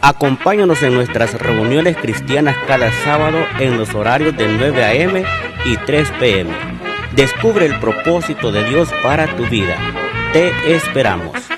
Acompáñanos en nuestras reuniones cristianas cada sábado en los horarios de 9 a.m. y 3 p.m. Descubre el propósito de Dios para tu vida. Te esperamos.